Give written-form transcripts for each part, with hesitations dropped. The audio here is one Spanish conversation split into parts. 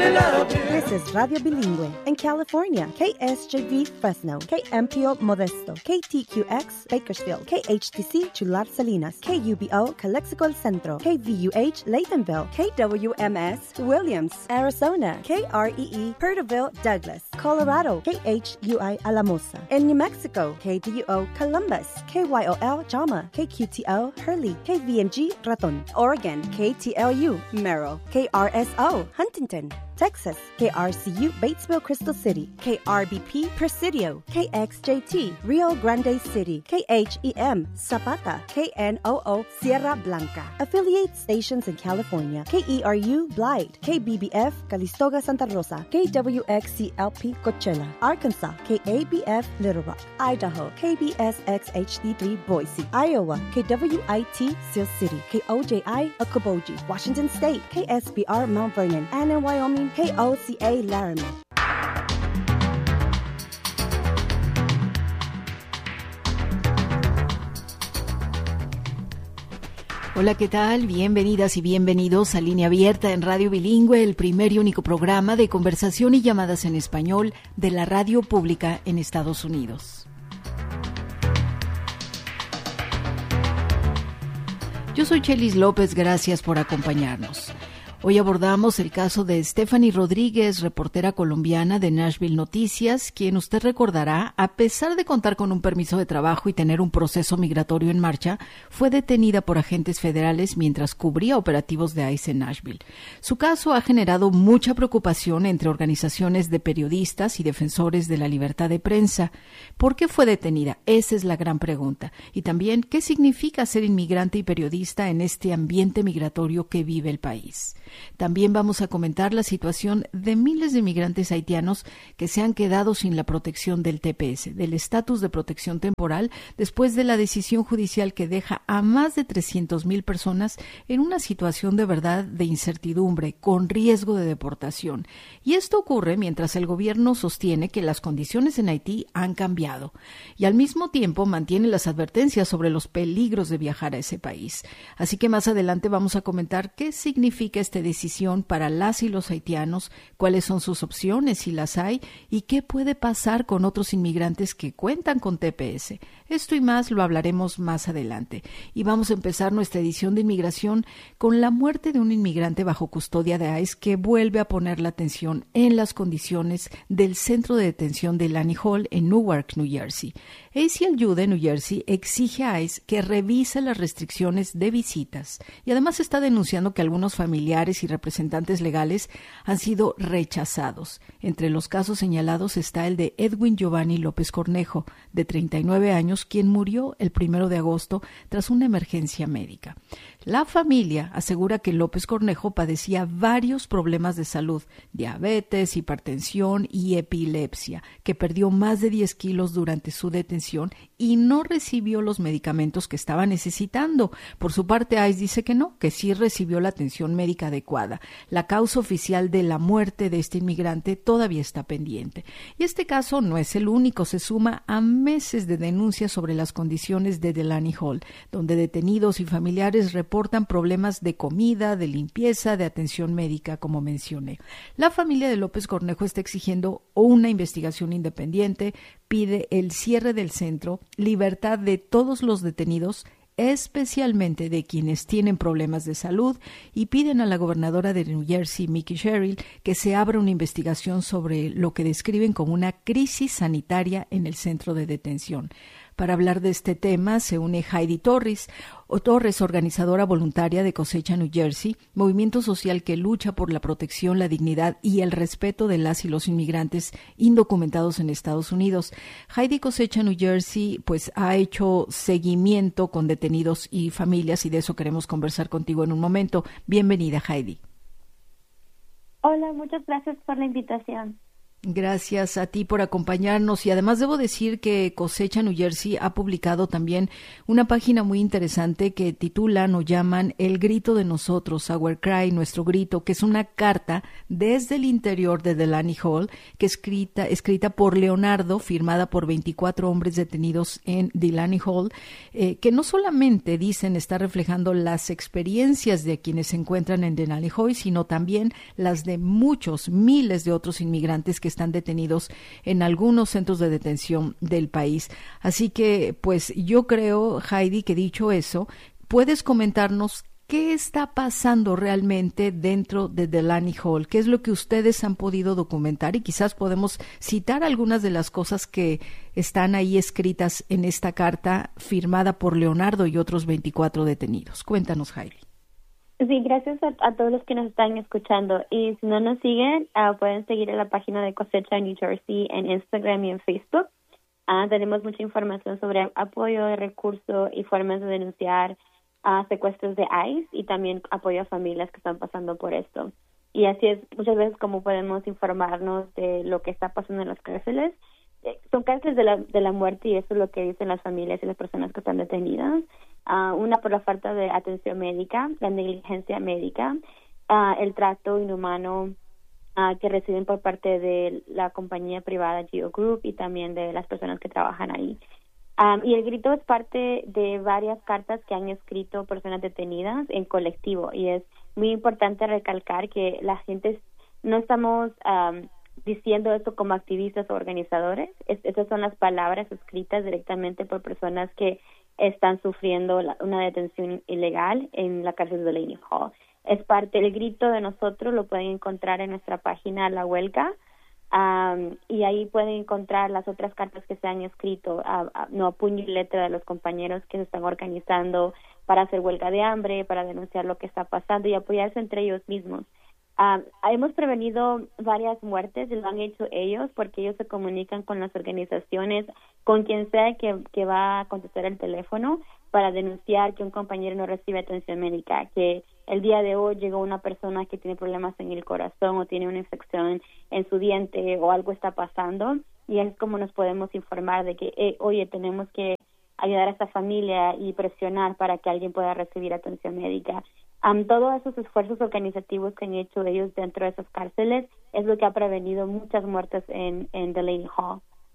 This is Radio Bilingüe in California. KSJV Fresno, KMPO Modesto, KTQX Bakersfield, KHTC Chular Salinas, KUBO Calexico El Centro, KVUH Laytonville, KWMS Williams, Arizona, KREE Perterville Douglas, Colorado, KHUI Alamosa. In New Mexico, KDUO Columbus, KYOL Jama, KQTO Hurley, KVMG Raton. Oregon, KTLU Merrill, KRSO Huntington. Texas, KRCU Batesville Crystal City, KRBP Presidio, KXJT Rio Grande City, KHEM Zapata, KNOO Sierra Blanca. Affiliate stations in California, KERU Blythe, KBBF Calistoga Santa Rosa, KWXCLP Coachella, Arkansas, KABF Little Rock, Idaho, KBSXHD3 Boise, Iowa, KWIT Sioux City, KOJI Okoboji, Washington State, KSBR Mount Vernon, and in Wyoming, KOCA Laramie. Hola, ¿qué tal? Bienvenidas y bienvenidos a Línea Abierta en Radio Bilingüe, el primer y único programa de conversación y llamadas en español de la radio pública en Estados Unidos. Yo soy Chelis López, gracias por acompañarnos. Hoy abordamos el caso de Stephanie Rodríguez, reportera colombiana de Nashville Noticias, quien usted recordará, a pesar de contar con un permiso de trabajo y tener un proceso migratorio en marcha, fue detenida por agentes federales mientras cubría operativos de ICE en Nashville. Su caso ha generado mucha preocupación entre organizaciones de periodistas y defensores de la libertad de prensa. ¿Por qué fue detenida? Esa es la gran pregunta. Y también, ¿qué significa ser inmigrante y periodista en este ambiente migratorio que vive el país? También vamos a comentar la situación de miles de migrantes haitianos que se han quedado sin la protección del TPS, del estatus de protección temporal, después de la decisión judicial que deja a más de 300,000 personas en una situación de verdad de incertidumbre, con riesgo de deportación. Y esto ocurre mientras el gobierno sostiene que las condiciones en Haití han cambiado y al mismo tiempo mantiene las advertencias sobre los peligros de viajar a ese país. Así que más adelante vamos a comentar qué significa esta decisión para las y los haitianos, cuáles son sus opciones si las hay y qué puede pasar con otros inmigrantes que cuentan con TPS. Esto y más lo hablaremos más adelante. Y vamos a empezar nuestra edición de inmigración con la muerte de un inmigrante bajo custodia de ICE que vuelve a poner la atención en las condiciones del centro de detención de Lani Hall en Newark, New Jersey. ACLU de New Jersey exige a ICE que revise las restricciones de visitas y además está denunciando que algunos familiares y representantes legales han sido rechazados. Entre los casos señalados está el de Edwin Giovanni López Cornejo, de 39 años, quien murió el 1 de agosto tras una emergencia médica. La familia asegura que López Cornejo padecía varios problemas de salud, diabetes, hipertensión y epilepsia, que perdió más de 10 kilos durante su detención y no recibió los medicamentos que estaba necesitando. Por su parte, ICE dice que no, que sí recibió la atención médica adecuada. La causa oficial de la muerte de este inmigrante todavía está pendiente. Y este caso no es el único, se suma a meses de denuncias sobre las condiciones de Delaney Hall, donde detenidos y familiares reportan problemas de comida, de limpieza, de atención médica, como mencioné. La familia de López Cornejo está exigiendo una investigación independiente, pide el cierre del centro, libertad de todos los detenidos, especialmente de quienes tienen problemas de salud, y piden a la gobernadora de New Jersey, Mickey Sherrill, que se abra una investigación sobre lo que describen como una crisis sanitaria en el centro de detención. Para hablar de este tema se une Heidi Torres, organizadora voluntaria de Cosecha New Jersey, movimiento social que lucha por la protección, la dignidad y el respeto de las y los inmigrantes indocumentados en Estados Unidos. Heidi Cosecha New Jersey pues ha hecho seguimiento con detenidos y familias y de eso queremos conversar contigo en un momento. Bienvenida, Heidi. Hola, muchas gracias por la invitación. Gracias a ti por acompañarnos, y además debo decir que Cosecha New Jersey ha publicado también una página muy interesante que titulan o llaman El Grito de Nosotros, Our Cry, Nuestro Grito, que es una carta desde el interior de Delaney Hall, que escrita por Leonardo, firmada por 24 hombres detenidos en Delaney Hall, que no solamente dicen está reflejando las experiencias de quienes se encuentran en Delaney Hall, sino también las de muchos, miles de otros inmigrantes que están detenidos en algunos centros de detención del país. Así que, pues yo creo, Heidi, que dicho eso, puedes comentarnos qué está pasando realmente dentro de Delaney Hall, qué es lo que ustedes han podido documentar, y quizás podemos citar algunas de las cosas que están ahí escritas en esta carta firmada por Leonardo y otros 24 detenidos. Cuéntanos, Heidi. Sí, gracias a todos los que nos están escuchando. Y si no nos siguen, pueden seguir en la página de Cosecha New Jersey en Instagram y en Facebook. Tenemos mucha información sobre apoyo de recursos y formas de denunciar secuestros de ICE, y también apoyo a familias que están pasando por esto. Y así es muchas veces como podemos informarnos de lo que está pasando en las cárceles. Son cárceles de la muerte, y eso es lo que dicen las familias y las personas que están detenidas. Una, por la falta de atención médica, la negligencia médica, el trato inhumano que reciben por parte de la compañía privada Geo Group y también de las personas que trabajan ahí. Y el grito es parte de varias cartas que han escrito personas detenidas en colectivo, y es muy importante recalcar que la gente no estamos diciendo esto como activistas o organizadores. Esas son las palabras escritas directamente por personas que están sufriendo una detención ilegal en la cárcel de Delaney Hall. Es parte del grito de nosotros, lo pueden encontrar en nuestra página La Huelga, y ahí pueden encontrar las otras cartas que se han escrito a puño y letra de los compañeros que se están organizando para hacer huelga de hambre, para denunciar lo que está pasando y apoyarse entre ellos mismos. Hemos prevenido varias muertes, y lo han hecho ellos porque ellos se comunican con las organizaciones, con quien sea que va a contestar el teléfono para denunciar que un compañero no recibe atención médica, que el día de hoy llegó una persona que tiene problemas en el corazón o tiene una infección en su diente o algo está pasando, y es como nos podemos informar de que, oye, tenemos que ayudar a esta familia y presionar para que alguien pueda recibir atención médica. Todos esos esfuerzos organizativos que han hecho ellos dentro de esas cárceles es lo que ha prevenido muchas muertes en Delaney Hall.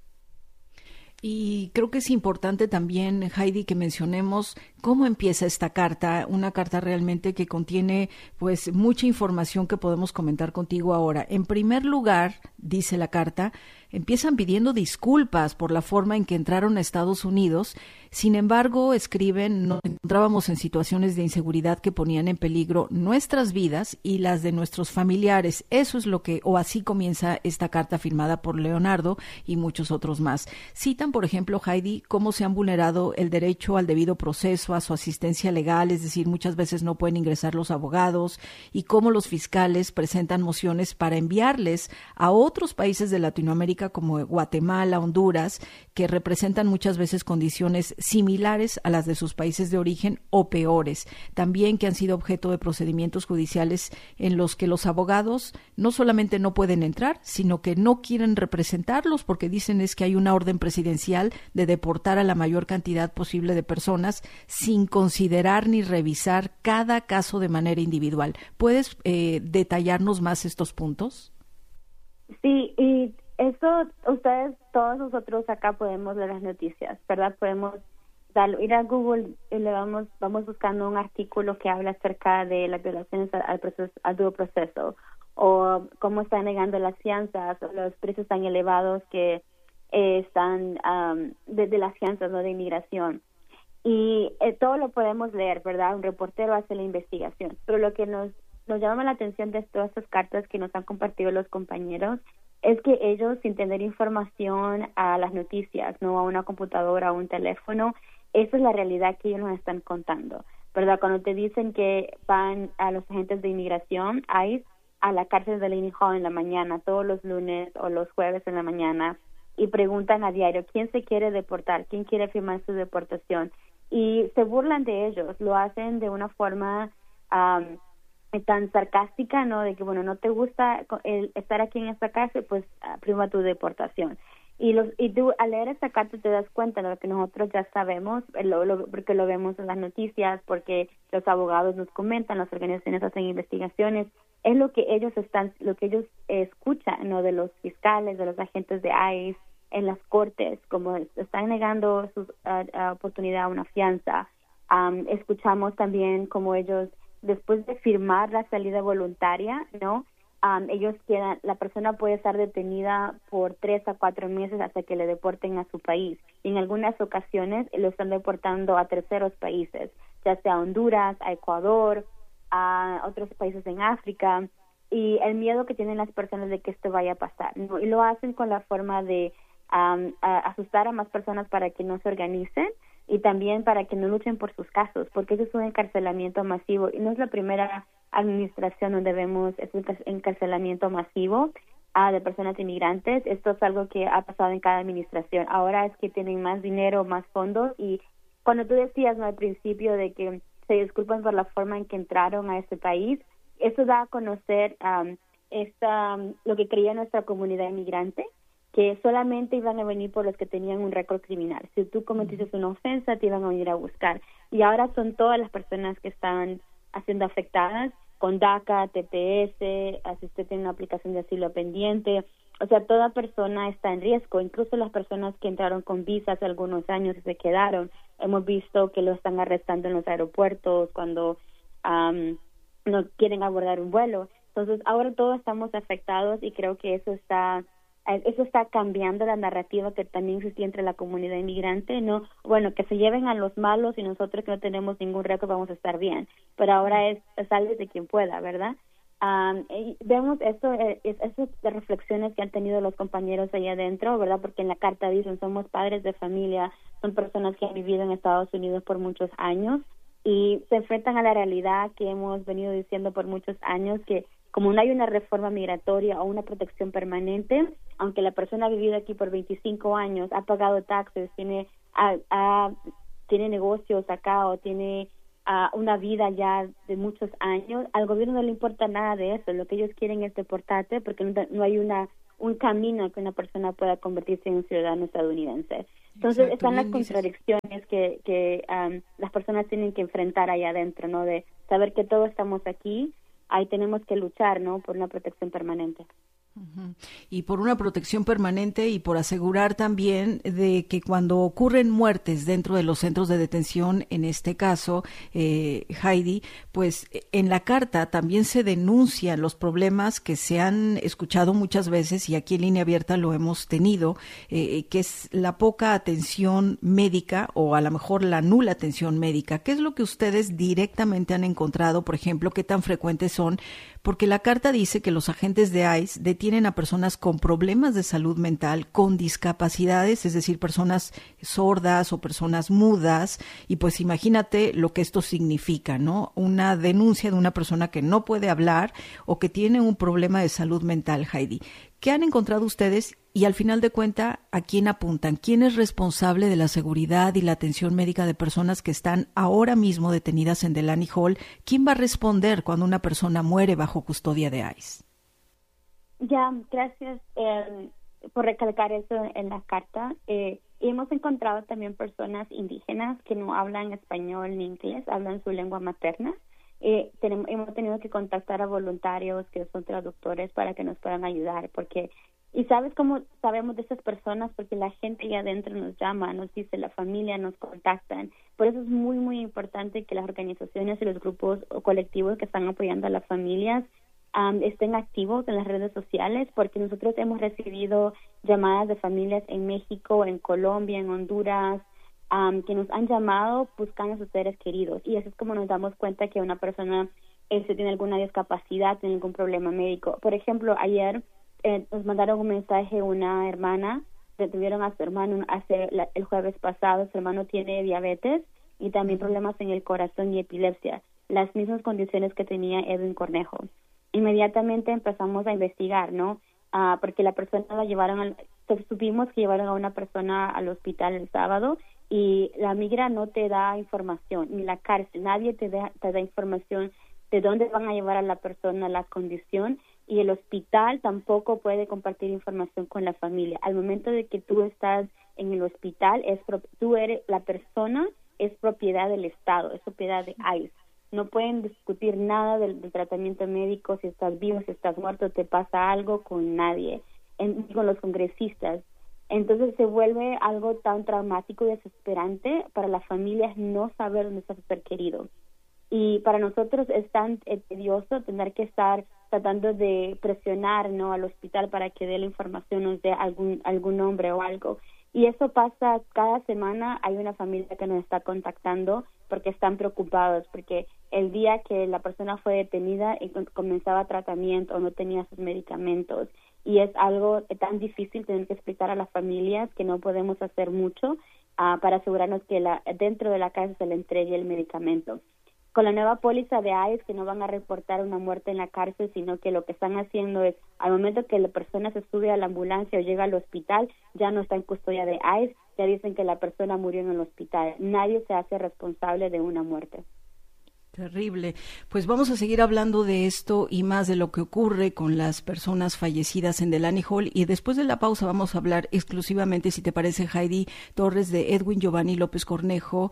Y creo que es importante también, Heidi, que mencionemos cómo empieza esta carta, una carta realmente que contiene pues mucha información que podemos comentar contigo ahora. En primer lugar, dice la carta, empiezan pidiendo disculpas por la forma en que entraron a Estados Unidos. Sin embargo, escriben, nos encontrábamos en situaciones de inseguridad que ponían en peligro nuestras vidas y las de nuestros familiares. Eso es lo que, o así comienza esta carta firmada por Leonardo y muchos otros más. Citan, por ejemplo, Heidi, cómo se han vulnerado el derecho al debido proceso, a su asistencia legal, es decir, muchas veces no pueden ingresar los abogados, y cómo los fiscales presentan mociones para enviarles a otros países de Latinoamérica como Guatemala, Honduras, que representan muchas veces condiciones similares a las de sus países de origen o peores. También que han sido objeto de procedimientos judiciales en los que los abogados no solamente no pueden entrar, sino que no quieren representarlos porque dicen es que hay una orden presidencial de deportar a la mayor cantidad posible de personas sin considerar ni revisar cada caso de manera individual. ¿Puedes detallarnos más estos puntos? Sí, y eso ustedes, todos nosotros acá podemos leer las noticias, ¿verdad? Podemos ir a Google y vamos buscando un artículo que habla acerca de las violaciones al due proceso, o cómo están negando las fianzas, o los precios tan elevados que están de las fianzas, ¿no?, de inmigración. Y todo lo podemos leer, ¿verdad? Un reportero hace la investigación. Pero lo que nos llama la atención de todas estas cartas que nos han compartido los compañeros es que ellos, sin tener información a las noticias, no a una computadora o un teléfono, esa es la realidad que ellos nos están contando, ¿verdad? Cuando te dicen que van a los agentes de inmigración, ICE, a la cárcel de Delaney Hall en la mañana, todos los lunes o los jueves en la mañana, y preguntan a diario quién se quiere deportar, quién quiere firmar su deportación, y se burlan de ellos, lo hacen de una forma tan sarcástica, ¿no? De que, bueno, no te gusta estar aquí en esta cárcel, pues prima tu deportación. Y tú al leer esta carta te das cuenta de lo que nosotros ya sabemos, porque lo vemos en las noticias, porque los abogados nos comentan, las organizaciones hacen investigaciones, es lo que ellos escuchan, ¿no? De los fiscales, de los agentes de ICE en las cortes, como están negando su oportunidad a una fianza. Escuchamos también como ellos, después de firmar la salida voluntaria, ¿no? La persona puede estar detenida por 3 a 4 meses hasta que le deporten a su país. Y en algunas ocasiones lo están deportando a terceros países, ya sea a Honduras, a Ecuador, a otros países en África. Y el miedo que tienen las personas de que esto vaya a pasar, ¿no? Y lo hacen con la forma de asustar a más personas para que no se organicen y también para que no luchen por sus casos, porque eso es un encarcelamiento masivo y no es la primera administración donde vemos ese encarcelamiento masivo de personas inmigrantes. Esto es algo que ha pasado en cada administración. Ahora es que tienen más dinero, más fondos, y cuando tú decías, ¿no?, al principio de que se disculpan por la forma en que entraron a este país, eso da a conocer lo que creía nuestra comunidad inmigrante, que solamente iban a venir por los que tenían un récord criminal. Si tú cometiste una ofensa, te iban a venir a buscar. Y ahora son todas las personas que están siendo afectadas con DACA, TPS, si usted tiene una aplicación de asilo pendiente. O sea, toda persona está en riesgo, incluso las personas que entraron con visa hace algunos años y se quedaron. Hemos visto que lo están arrestando en los aeropuertos cuando no quieren abordar un vuelo. Entonces, ahora todos estamos afectados y creo que eso está cambiando la narrativa que también existía entre la comunidad inmigrante, ¿no? Bueno, que se lleven a los malos y nosotros que no tenemos ningún récord vamos a estar bien. Pero ahora es de quien pueda, ¿verdad? Y vemos esas reflexiones que han tenido los compañeros allá adentro, ¿verdad? Porque en la carta dicen, somos padres de familia, son personas que han vivido en Estados Unidos por muchos años y se enfrentan a la realidad que hemos venido diciendo por muchos años, que como no hay una reforma migratoria o una protección permanente, aunque la persona ha vivido aquí por 25 años, ha pagado taxes, tiene negocios acá o tiene una vida ya de muchos años, al gobierno no le importa nada de eso. Lo que ellos quieren es deportarte porque no hay un camino que una persona pueda convertirse en un ciudadano estadounidense. Entonces, están las contradicciones que las personas tienen que enfrentar allá adentro, ¿no? De saber que todos estamos aquí, ahí tenemos que luchar, ¿no?, por una protección permanente. Y por una protección permanente y por asegurar también de que cuando ocurren muertes dentro de los centros de detención, en este caso, Heidi, pues en la carta también se denuncian los problemas que se han escuchado muchas veces y aquí en Línea Abierta lo hemos tenido, que es la poca atención médica o a lo mejor la nula atención médica. ¿Qué es lo que ustedes directamente han encontrado, por ejemplo, qué tan frecuentes son? Porque la carta dice que los agentes de ICE detienen a personas con problemas de salud mental, con discapacidades, es decir, personas sordas o personas mudas, y pues imagínate lo que esto significa, ¿no? Una denuncia de una persona que no puede hablar o que tiene un problema de salud mental, Heidi. ¿Qué han encontrado ustedes? Y al final de cuentas, ¿a quién apuntan? ¿Quién es responsable de la seguridad y la atención médica de personas que están ahora mismo detenidas en Delaney Hall? ¿Quién va a responder cuando una persona muere bajo custodia de ICE? Ya, gracias por recalcar eso en la carta. Hemos encontrado también personas indígenas que no hablan español ni inglés, hablan su lengua materna. Hemos tenido que contactar a voluntarios que son traductores para que nos puedan ayudar, y ¿sabes cómo sabemos de esas personas? Porque la gente allá adentro nos llama, nos dice, la familia nos contactan. Por eso es muy, muy importante que las organizaciones y los grupos o colectivos que están apoyando a las familias estén activos en las redes sociales, porque nosotros hemos recibido llamadas de familias en México, en Colombia, en Honduras, que nos han llamado buscando a sus seres queridos, y así es como nos damos cuenta que una persona tiene alguna discapacidad, tiene algún problema médico. Por ejemplo, ayer nos mandaron un mensaje, una hermana, detuvieron a su hermano el jueves pasado. Su hermano tiene diabetes y también problemas en el corazón y epilepsia, las mismas condiciones que tenía Edwin Cornejo. Inmediatamente empezamos a investigar, ¿no? Porque la persona supimos que llevaron a una persona al hospital el sábado, y la migra no te da información, ni la cárcel, nadie te da información de dónde van a llevar a la persona, la condición, y el hospital tampoco puede compartir información con la familia. Al momento de que tú estás en el hospital, tú eres la persona, es propiedad del Estado, es propiedad de ICE. No pueden discutir nada del tratamiento médico, si estás vivo, si estás muerto, te pasa algo, con nadie, con los congresistas. Entonces se vuelve algo tan traumático y desesperante para las familias no saber dónde está su ser querido. Y para nosotros es tan tedioso tener que estar tratando de presionar, ¿no?, al hospital para que dé la información, nos dé algún nombre o algo. Y eso pasa cada semana. Hay una familia que nos está contactando porque están preocupados, porque el día que la persona fue detenida comenzaba tratamiento o no tenía sus medicamentos. Y es algo tan difícil tener que explicar a las familias que no podemos hacer mucho para asegurarnos que dentro de la casa se le entregue el medicamento. Con la nueva póliza de ICE, que no van a reportar una muerte en la cárcel, sino que lo que están haciendo es, al momento que la persona se sube a la ambulancia o llega al hospital, ya no está en custodia de ICE, ya dicen que la persona murió en el hospital. Nadie se hace responsable de una muerte. Terrible. Pues vamos a seguir hablando de esto y más de lo que ocurre con las personas fallecidas en Delaney Hall, y después de la pausa vamos a hablar exclusivamente, si te parece, Heidi Torres, de Edwin Giovanni López Cornejo,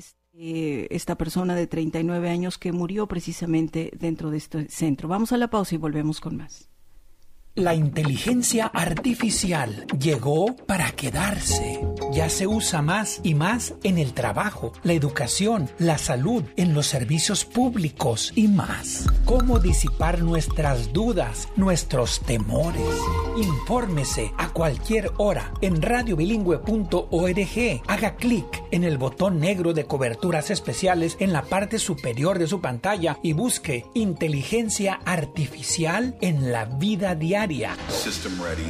esta persona de 39 años que murió precisamente dentro de este centro. Vamos a la pausa y volvemos con más. La inteligencia artificial llegó para quedarse. Ya se usa más y más en el trabajo, la educación, la salud, en los servicios públicos y más. ¿Cómo disipar nuestras dudas, nuestros temores? Infórmese a cualquier hora en radiobilingüe.org. Haga clic en el botón negro de coberturas especiales en la parte superior de su pantalla y busque inteligencia artificial en la vida diaria. System ready.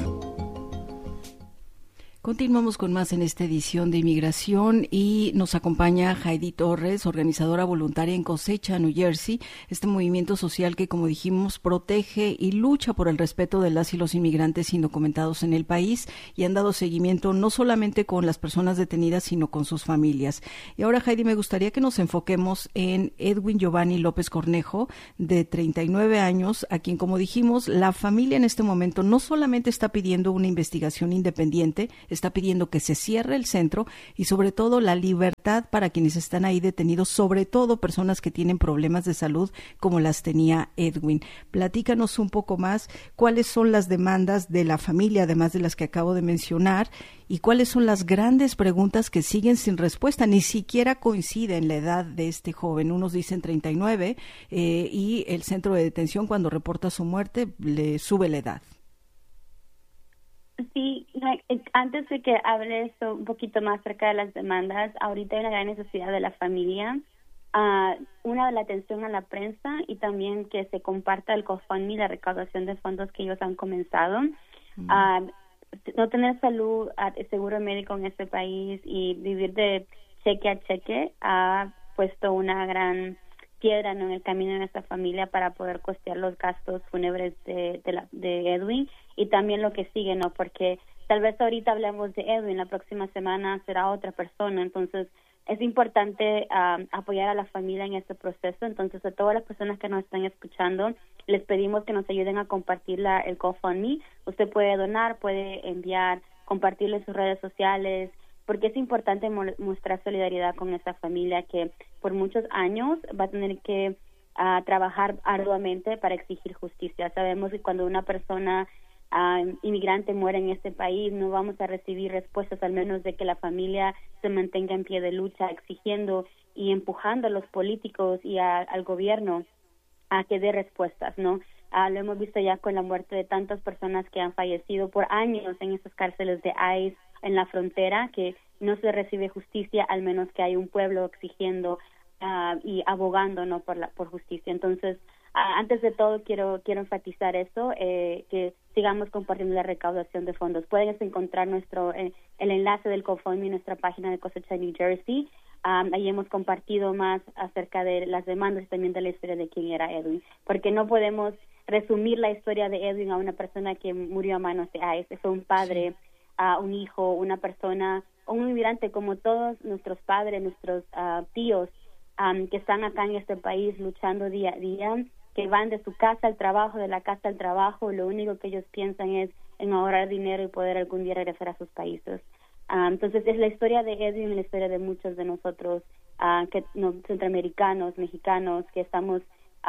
Continuamos con más en esta edición de Inmigración y nos acompaña Heidi Torres, organizadora voluntaria en Cosecha, New Jersey, este movimiento social que, como dijimos, protege y lucha por el respeto de las y los inmigrantes indocumentados en el país, y han dado seguimiento no solamente con las personas detenidas, sino con sus familias. Y ahora, Heidi, me gustaría que nos enfoquemos en Edwin Giovanni López Cornejo, de 39 años, a quien, como dijimos, la familia en este momento no solamente está pidiendo una investigación independiente, está pidiendo que se cierre el centro y sobre todo la libertad para quienes están ahí detenidos, sobre todo personas que tienen problemas de salud como las tenía Edwin. Platícanos un poco más cuáles son las demandas de la familia, además de las que acabo de mencionar, y cuáles son las grandes preguntas que siguen sin respuesta. Ni siquiera coincide en la edad de este joven. Unos dicen 39 y el centro de detención, cuando reporta su muerte, le sube la edad. Sí, antes de que hable esto un poquito más acerca de las demandas, ahorita hay una gran necesidad de la familia, una de la atención a la prensa y también que se comparta el GoFundMe, la recaudación de fondos que ellos han comenzado. No tener salud, seguro médico en este país y vivir de cheque a cheque ha puesto una gran piedra, ¿no?, en el camino de esta familia para poder costear los gastos fúnebres de Edwin y también lo que sigue, ¿no? Porque tal vez ahorita hablamos de Edwin, la próxima semana será otra persona, entonces es importante apoyar a la familia en este proceso. Entonces, a todas las personas que nos están escuchando, les pedimos que nos ayuden a compartir el GoFundMe. Usted puede donar, puede enviar, compartirlo en sus redes sociales, porque es importante mostrar solidaridad con esta familia que por muchos años va a tener que trabajar arduamente para exigir justicia. Sabemos que cuando una persona inmigrante muere en este país, no vamos a recibir respuestas, al menos de que la familia se mantenga en pie de lucha, exigiendo y empujando a los políticos y al gobierno a que dé respuestas, ¿no? Lo hemos visto ya con la muerte de tantas personas que han fallecido por años en estas cárceles de ICE en la frontera, que no se recibe justicia, al menos que hay un pueblo exigiendo y abogando, ¿no?, por justicia. Entonces, antes de todo, quiero enfatizar eso, que sigamos compartiendo la recaudación de fondos. Pueden encontrar el enlace del GoFundMe en nuestra página de Cosecha New Jersey. Ahí hemos compartido más acerca de las demandas y también de la historia de quién era Edwin, porque no podemos resumir la historia de Edwin a una persona que murió a manos de ICE. Fue un padre, un hijo, una persona, un inmigrante como todos nuestros padres, nuestros tíos, que están acá en este país luchando día a día, que van de su casa al trabajo, de la casa al trabajo, lo único que ellos piensan es en ahorrar dinero y poder algún día regresar a sus países. Entonces es la historia de Edwin, la historia de muchos de nosotros, centroamericanos, mexicanos, que estamos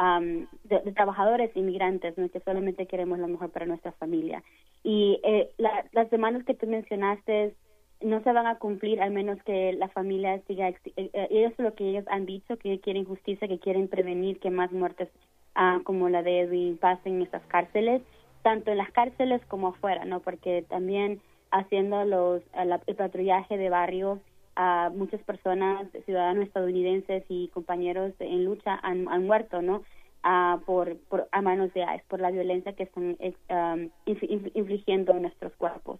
de trabajadores inmigrantes, ¿no? Que solamente queremos lo mejor para nuestra familia. Y las demandas que tú mencionaste no se van a cumplir al menos que la familia siga. Ellos lo que ellos han dicho, que quieren justicia, que quieren prevenir que más muertes como la de Edwin pasen en estas cárceles, tanto en las cárceles como afuera, ¿no? Porque también haciendo el patrullaje de barrio, muchas personas, ciudadanos estadounidenses y compañeros en lucha han muerto, ¿no? Por a manos de ICE, por la violencia que están infligiendo en nuestros cuerpos.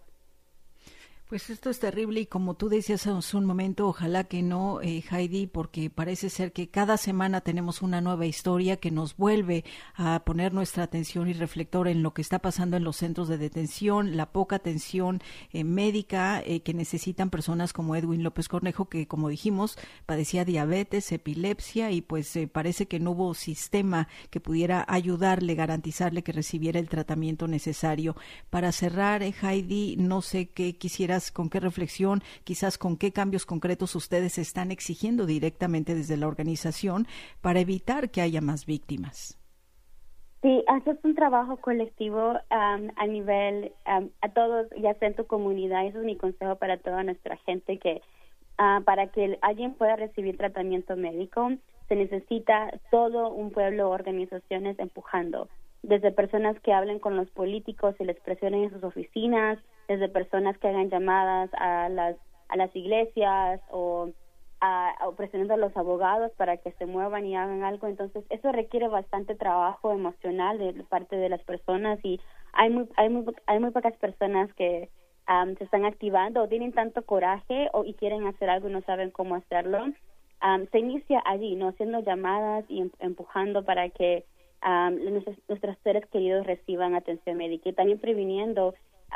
Pues esto es terrible y como tú decías hace un momento, ojalá que no, Heidi, porque parece ser que cada semana tenemos una nueva historia que nos vuelve a poner nuestra atención y reflector en lo que está pasando en los centros de detención, la poca atención médica que necesitan personas como Edwin López Cornejo, que como dijimos padecía diabetes, epilepsia y pues parece que no hubo sistema que pudiera ayudarle, garantizarle que recibiera el tratamiento necesario. Para cerrar, Heidi, no sé qué quisieras, con qué reflexión, quizás con qué cambios concretos ustedes están exigiendo directamente desde la organización para evitar que haya más víctimas. Sí, haces un trabajo colectivo a nivel, a todos, ya sea en tu comunidad. Eso es mi consejo para toda nuestra gente, que para que alguien pueda recibir tratamiento médico, se necesita todo un pueblo, organizaciones empujando, desde personas que hablen con los políticos y les presionen en sus oficinas, desde personas que hagan llamadas a las iglesias o presionando a los abogados para que se muevan y hagan algo. Entonces eso requiere bastante trabajo emocional de parte de las personas, y hay muy pocas personas que se están activando o tienen tanto coraje y quieren hacer algo y no saben cómo hacerlo. Se inicia allí, ¿no? Haciendo llamadas y empujando para que nuestros seres queridos reciban atención médica, y también previniendo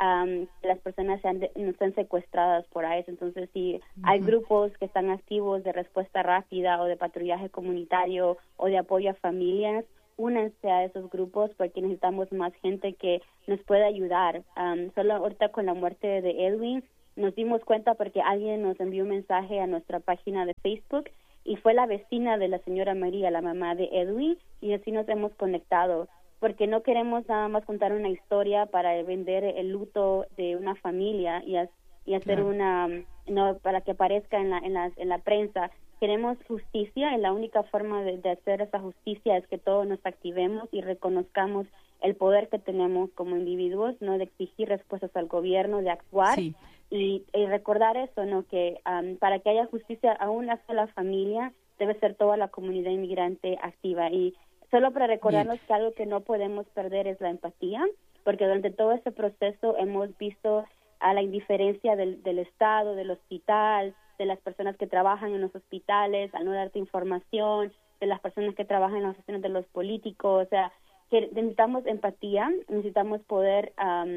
las personas no sean secuestradas por ICE. Entonces, si hay grupos que están activos de respuesta rápida o de patrullaje comunitario o de apoyo a familias, únanse a esos grupos, porque necesitamos más gente que nos pueda ayudar. Solo ahorita con la muerte de Edwin nos dimos cuenta porque alguien nos envió un mensaje a nuestra página de Facebook y fue la vecina de la señora María, la mamá de Edwin, y así nos hemos conectado, porque no queremos nada más contar una historia para vender el luto de una familia y hacer no para que aparezca en la prensa. Queremos justicia, y la única forma de hacer esa justicia es que todos nos activemos y reconozcamos el poder que tenemos como individuos, no, de exigir respuestas al gobierno, de actuar. Sí. Y recordar eso, ¿no? Que para que haya justicia a una sola familia debe ser toda la comunidad inmigrante activa. Y solo para recordarnos que algo que no podemos perder es la empatía, porque durante todo este proceso hemos visto a la indiferencia del Estado, del hospital, de las personas que trabajan en los hospitales, al no darte información, de las personas que trabajan en las oficinas de los políticos. O sea, que necesitamos empatía, necesitamos poder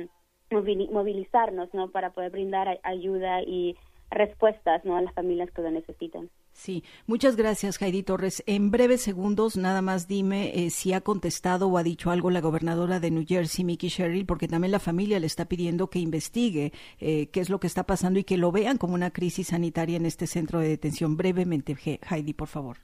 movilizarnos, ¿no? Para poder brindar ayuda y respuestas, ¿no? A las familias que lo necesitan. Sí, muchas gracias, Heidi Torres. En breves segundos, nada más dime si ha contestado o ha dicho algo la gobernadora de New Jersey, Mikie Sherrill, porque también la familia le está pidiendo que investigue qué es lo que está pasando y que lo vean como una crisis sanitaria en este centro de detención. Brevemente, Heidi, por favor.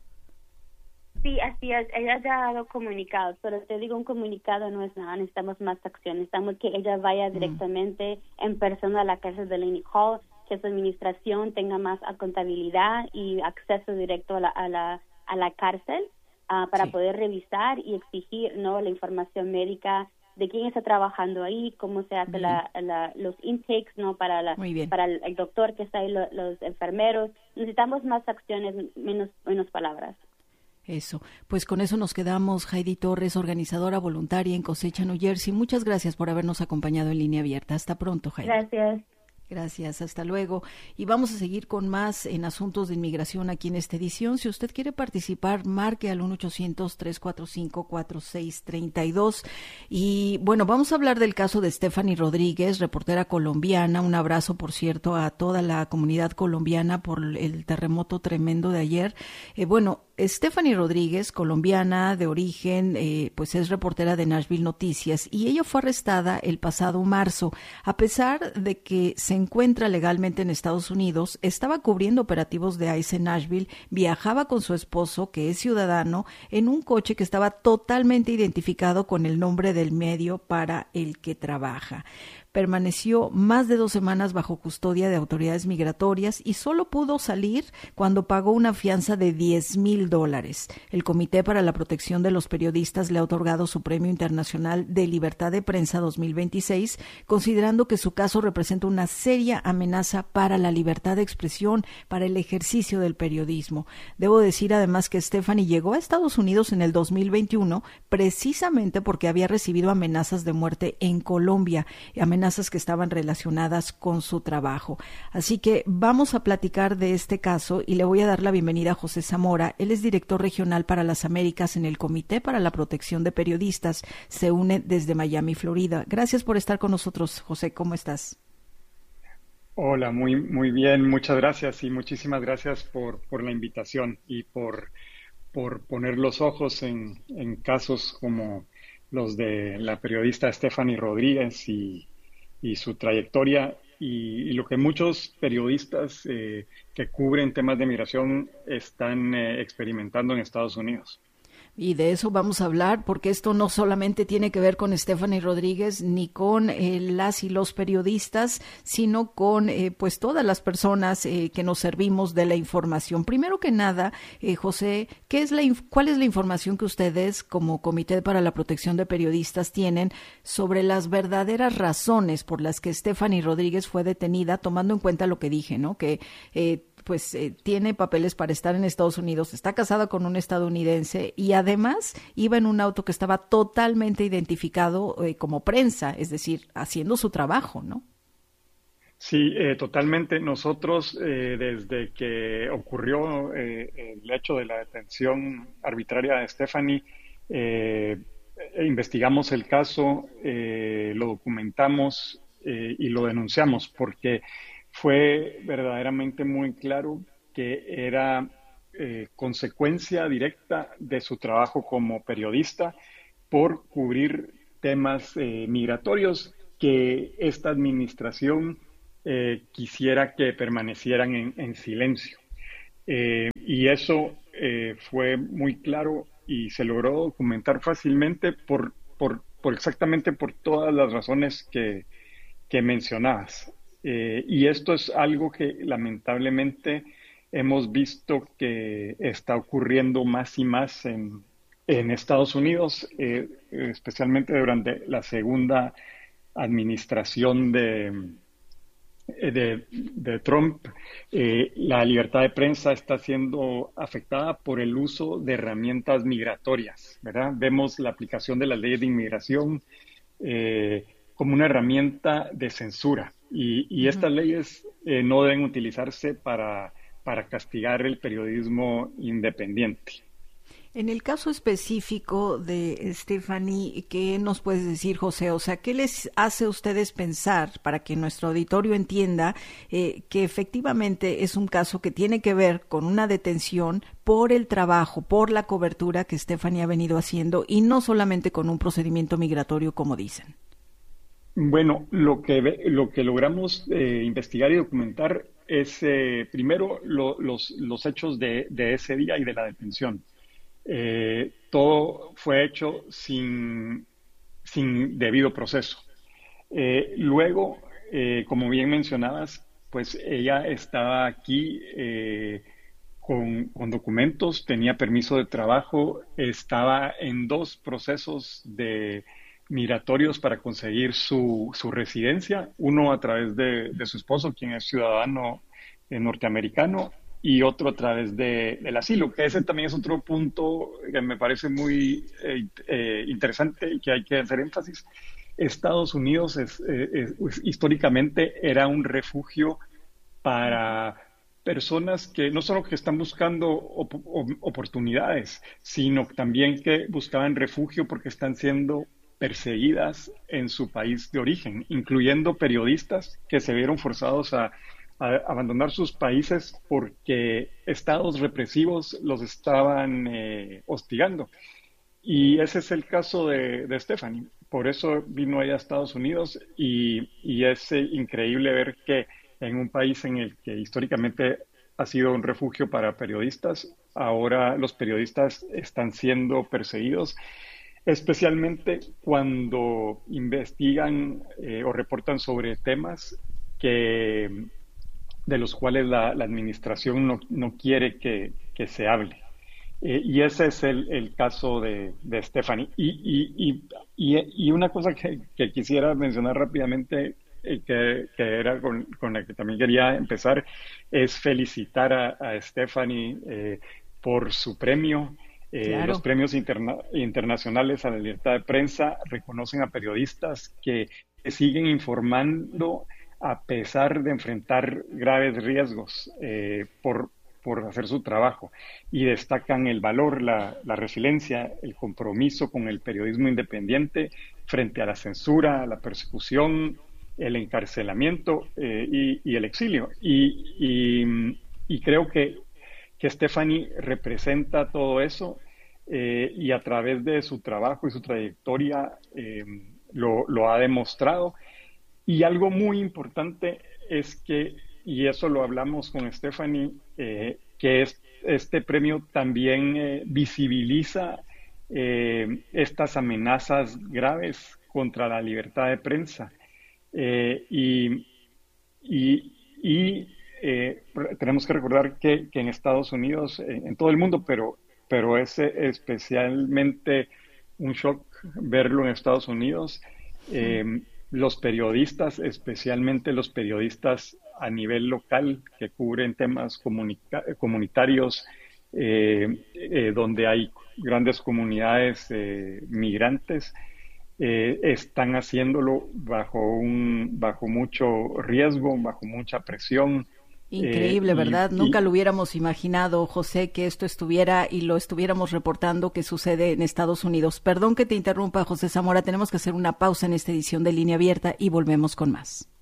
Sí, así es. Ella ya ha dado comunicados, pero te digo, un comunicado no es nada. Necesitamos más acción. Necesitamos que ella vaya directamente en persona a la cárcel de Lanier Hall, que su administración tenga más contabilidad y acceso directo a la cárcel para poder revisar y exigir, ¿no? La información médica de quién está trabajando ahí, cómo se hace los intakes, ¿no? Para el doctor que está ahí, los enfermeros. Necesitamos más acciones, menos palabras. Eso, pues con eso nos quedamos. Heidi Torres, organizadora voluntaria en Cosecha, New Jersey. Muchas gracias por habernos acompañado en Línea Abierta. Hasta pronto, Heidi. Gracias. Gracias, hasta luego. Y vamos a seguir con más en asuntos de inmigración aquí en esta edición. Si usted quiere participar, marque al 1-800-345-4632. Y bueno, vamos a hablar del caso de Stephanie Rodríguez, reportera colombiana. Un abrazo, por cierto, a toda la comunidad colombiana por el terremoto tremendo de ayer. Stephanie Rodríguez, colombiana de origen, pues es reportera de Nashville Noticias y ella fue arrestada el pasado marzo. A pesar de que se encuentra legalmente en Estados Unidos, estaba cubriendo operativos de ICE en Nashville, viajaba con su esposo, que es ciudadano, en un coche que estaba totalmente identificado con el nombre del medio para el que trabaja. Permaneció más de 2 semanas bajo custodia de autoridades migratorias y solo pudo salir cuando pagó una fianza de $10,000. El Comité para la Protección de los Periodistas le ha otorgado su Premio Internacional de Libertad de Prensa 2026, considerando que su caso representa una seria amenaza para la libertad de expresión, para el ejercicio del periodismo. Debo decir además que Stephanie llegó a Estados Unidos en el 2021 precisamente porque había recibido amenazas de muerte en Colombia, amenazas que estaban relacionadas con su trabajo. Así que vamos a platicar de este caso y le voy a dar la bienvenida a José Zamora. Él es director regional para las Américas en el Comité para la Protección de Periodistas. Se une desde Miami, Florida. Gracias por estar con nosotros, José. ¿Cómo estás? Hola, muy bien. Muchas gracias y muchísimas gracias por la invitación y por poner los ojos en casos como los de la periodista Stephanie Rodríguez y su trayectoria y lo que muchos periodistas que cubren temas de migración están experimentando en Estados Unidos. Y de eso vamos a hablar, porque esto no solamente tiene que ver con Stephanie Rodríguez ni con las y los periodistas, sino con pues todas las personas que nos servimos de la información. Primero que nada, José, ¿cuál es la información que ustedes como Comité para la Protección de Periodistas tienen sobre las verdaderas razones por las que Stephanie Rodríguez fue detenida, tomando en cuenta lo que dije, ¿no? Que tiene papeles para estar en Estados Unidos, está casada con un estadounidense y además iba en un auto que estaba totalmente identificado como prensa, es decir, haciendo su trabajo, ¿no? Sí, totalmente. Nosotros, desde que ocurrió el hecho de la detención arbitraria de Stephanie, investigamos el caso, lo documentamos y lo denunciamos porque fue verdaderamente muy claro que era consecuencia directa de su trabajo como periodista por cubrir temas migratorios que esta administración quisiera que permanecieran en silencio. Y eso fue muy claro y se logró documentar fácilmente exactamente por todas las razones que mencionabas. Y esto es algo que lamentablemente hemos visto que está ocurriendo más y más en Estados Unidos, especialmente durante la segunda administración de Trump. La libertad de prensa está siendo afectada por el uso de herramientas migratorias, ¿verdad? Vemos la aplicación de las leyes de inmigración como una herramienta de censura. Y estas leyes no deben utilizarse para castigar el periodismo independiente. En el caso específico de Stephanie, ¿qué nos puedes decir, José? O sea, ¿qué les hace a ustedes pensar, para que nuestro auditorio entienda, que efectivamente es un caso que tiene que ver con una detención por el trabajo, por la cobertura que Stephanie ha venido haciendo y no solamente con un procedimiento migratorio, como dicen? Bueno, lo que logramos investigar y documentar es primero los hechos de ese día y de la detención. Todo fue hecho sin debido proceso. Luego, como bien mencionabas, pues ella estaba aquí con documentos, tenía permiso de trabajo, estaba en 2 procesos migratorios para conseguir su residencia, uno a través de su esposo, quien es ciudadano norteamericano, y otro a través del asilo, que ese también es otro punto que me parece muy interesante y que hay que hacer énfasis. Estados Unidos históricamente era un refugio para personas que no solo que están buscando oportunidades, sino también que buscaban refugio porque están siendo perseguidas en su país de origen, incluyendo periodistas que se vieron forzados a abandonar sus países porque estados represivos los estaban hostigando. Y ese es el caso de Stephanie. Por eso vino ella a Estados Unidos y es increíble ver que en un país en el que históricamente ha sido un refugio para periodistas, ahora los periodistas están siendo perseguidos, especialmente cuando investigan o reportan sobre temas de los cuales la administración no quiere que se hable. Y ese es el caso de Stephanie. Y una cosa que quisiera mencionar rápidamente, que era con la que también quería empezar, es felicitar a Stephanie por su premio. Claro. Los premios internacionales a la libertad de prensa reconocen a periodistas que siguen informando a pesar de enfrentar graves riesgos por hacer su trabajo, y destacan el valor, la resiliencia, el compromiso con el periodismo independiente frente a la censura, la persecución, el encarcelamiento y el exilio. Y creo que Stephanie representa todo eso y a través de su trabajo y su trayectoria lo ha demostrado. Y algo muy importante es que, y eso lo hablamos con Stephanie, que este premio también visibiliza estas amenazas graves contra la libertad de prensa. Tenemos que recordar que en Estados Unidos, en todo el mundo, pero es especialmente un shock verlo en Estados Unidos. Los periodistas, especialmente los periodistas a nivel local que cubren temas comunitarios, donde hay grandes comunidades migrantes, están haciéndolo bajo mucho riesgo, bajo mucha presión. Increíble, ¿verdad? Nunca lo hubiéramos imaginado, José, que esto estuviera y lo estuviéramos reportando que sucede en Estados Unidos. Perdón que te interrumpa, José Zamora, tenemos que hacer una pausa en esta edición de Línea Abierta y volvemos con más.